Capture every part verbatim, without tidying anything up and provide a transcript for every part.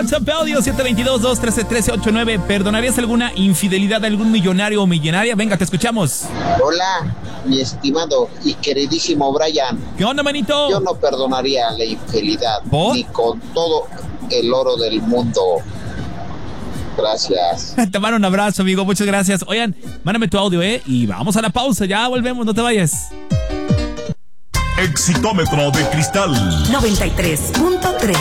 WhatsApp, audio siete dos dos, dos uno tres, uno tres ocho nueve. ¿Perdonarías alguna infidelidad de algún millonario o millonaria? Venga, te escuchamos. Hola, mi estimado y queridísimo Brian. ¿Qué onda, manito? Yo no perdonaría la infidelidad. ¿Por? Ni con todo el oro del mundo. Gracias. Te mando un abrazo, amigo. Muchas gracias. Oigan, mándame tu audio, ¿eh? Y vamos a la pausa. Ya volvemos, no te vayas. Exitómetro de Cristal noventa y tres punto tres.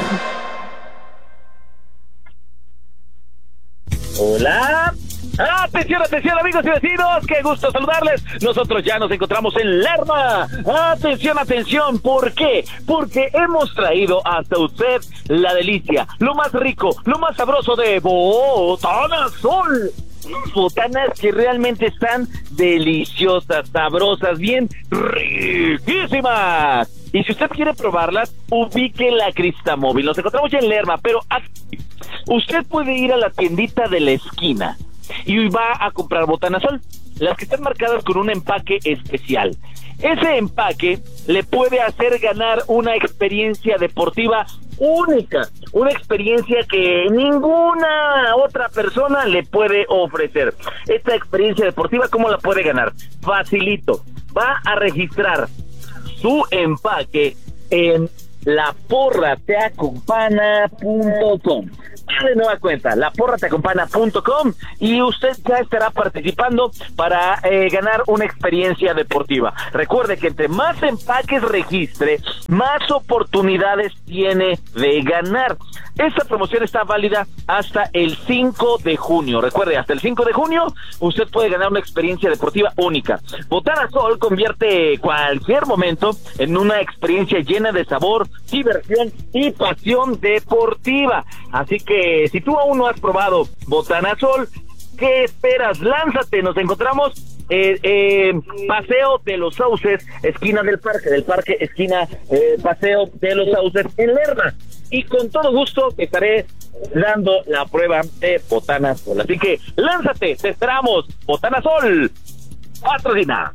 Hola. Atención, atención, amigos y vecinos, qué gusto saludarles. Nosotros ya nos encontramos en Lerma. Atención, atención, ¿por qué? Porque hemos traído hasta usted la delicia, lo más rico, lo más sabroso de Botana Sol. Botanas que realmente están deliciosas, sabrosas, bien riquísimas. Y si usted quiere probarlas, ubique la Cristamóvil. Nos encontramos ya en Lerma, pero aquí usted puede ir a la tiendita de la esquina y va a comprar Botanasol, las que están marcadas con un empaque especial. Ese empaque le puede hacer ganar una experiencia deportiva única, una experiencia que ninguna otra persona le puede ofrecer. Esta experiencia deportiva, ¿cómo la puede ganar? Facilito, va a registrar su empaque en la porra te acompana punto com. De nueva cuenta, la porra te acompana punto com, y usted ya estará participando para eh, ganar una experiencia deportiva. Recuerde que entre más empaques registre, más oportunidades tiene de ganar. Esta promoción está válida hasta el cinco de junio. Recuerde, hasta el cinco de junio usted puede ganar una experiencia deportiva única. Botana Sol convierte cualquier momento en una experiencia llena de sabor, diversión y pasión deportiva. Así que si tú aún no has probado Botana Sol, ¿qué esperas? Lánzate. Nos encontramos eh, eh, Paseo de los Sauces, esquina del parque, del parque, esquina eh, Paseo de los Sauces en Lerma. Y con todo gusto te estaré dando la prueba de Botana Sol. Así que lánzate, te esperamos. Botana Sol, patrocina.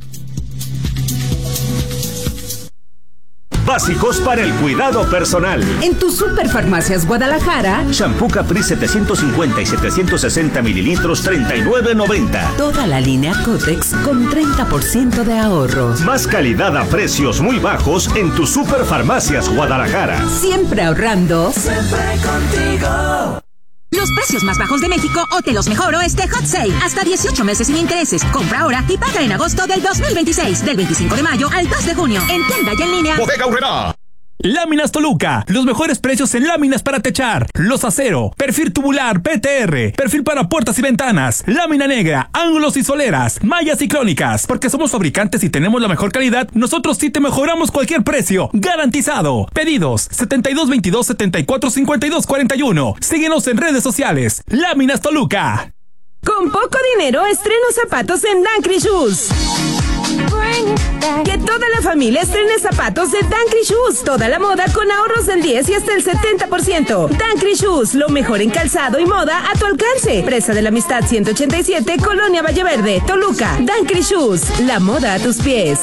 Básicos para el cuidado personal. En tu Superfarmacias Guadalajara, Shampoo Capri setecientos cincuenta y setecientos sesenta mililitros, treinta y nueve noventa. toda la línea Cotex con treinta por ciento de ahorro. Más calidad a precios muy bajos en tu Superfarmacias Guadalajara. Siempre ahorrando. Siempre contigo. Los precios más bajos de México o te los mejoro este Hot Sale. Hasta dieciocho meses sin intereses. Compra ahora y paga en agosto del dos mil veintiséis. Del veinticinco de mayo al dos de junio. En tienda y en línea. Bodega Aurrerá. Láminas Toluca, los mejores precios en láminas para techar, los acero, perfil tubular P T R, perfil para puertas y ventanas, lámina negra, ángulos y soleras, mallas y crónicas. Porque somos fabricantes y tenemos la mejor calidad, nosotros sí te mejoramos cualquier precio, garantizado. Pedidos setenta y dos veintidós, setenta y cuatro cincuenta y dos cuarenta y uno. Síguenos en redes sociales. Láminas Toluca. Con poco dinero, estreno zapatos en Dankri Shoes. Que toda la familia estrene zapatos de Dankri Shoes. Toda la moda con ahorros del diez y hasta el setenta por ciento. Dankri Shoes, lo mejor en calzado y moda a tu alcance. Presa de la Amistad ciento ochenta y siete, Colonia Valleverde, Toluca. Dankri Shoes, la moda a tus pies.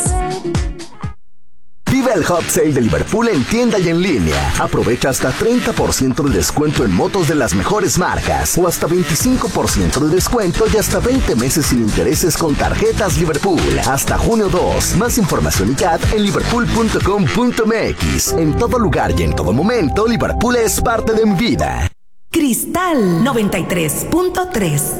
Vive el Hot Sale de Liverpool en tienda y en línea. Aprovecha hasta treinta por ciento de descuento en motos de las mejores marcas o hasta veinticinco por ciento de descuento y hasta veinte meses sin intereses con tarjetas Liverpool. Hasta junio dos. Más información y C A T en liverpool punto com punto m x. En todo lugar y en todo momento, Liverpool es parte de mi vida. Cristal noventa y tres punto tres.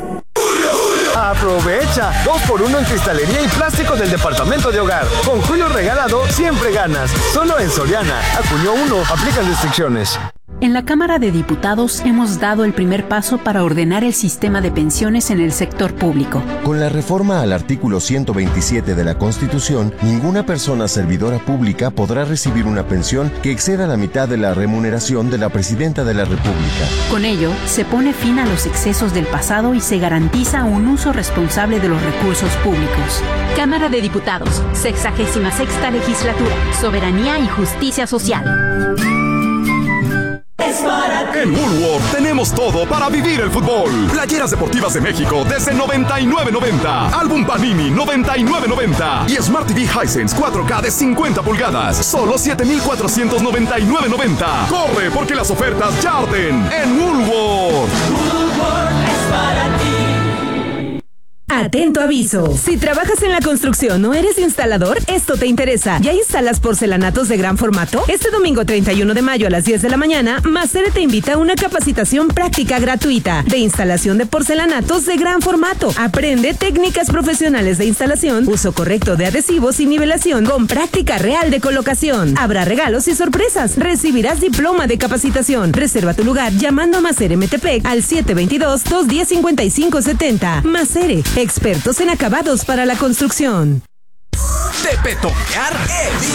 Aprovecha dos por uno en cristalería y plástico del departamento de hogar. Con Julio Regalado siempre ganas. Solo en Soriana. A junio uno aplican restricciones. En la Cámara de Diputados hemos dado el primer paso para ordenar el sistema de pensiones en el sector público. Con la reforma al artículo ciento veintisiete de la Constitución, ninguna persona servidora pública podrá recibir una pensión que exceda la mitad de la remuneración de la Presidenta de la República. Con ello, se pone fin a los excesos del pasado y se garantiza un uso responsable de los recursos públicos. Cámara de Diputados, sexagésima sexta legislatura, soberanía y justicia social. Es para En Woolworth tenemos todo para vivir el fútbol. Playeras deportivas de México desde noventa y nueve noventa. Álbum Panini noventa y nueve noventa. Y Smart T V Hisense cuatro K de cincuenta pulgadas. Solo siete mil cuatrocientos noventa y nueve noventa. Corre porque las ofertas ya arden en Woolworth. Woolworth es para ti. Atento aviso. Si trabajas en la construcción o eres instalador, esto te interesa. ¿Ya instalas porcelanatos de gran formato? Este domingo treinta y uno de mayo a las diez de la mañana, Macere te invita a una capacitación práctica gratuita de instalación de porcelanatos de gran formato. Aprende técnicas profesionales de instalación, uso correcto de adhesivos y nivelación con práctica real de colocación. Habrá regalos y sorpresas. Recibirás diploma de capacitación. Reserva tu lugar llamando a Macere Metepec al siete dos dos, dos uno cero, cinco cinco siete cero. Macere, expertos en acabados para la construcción. De petonear,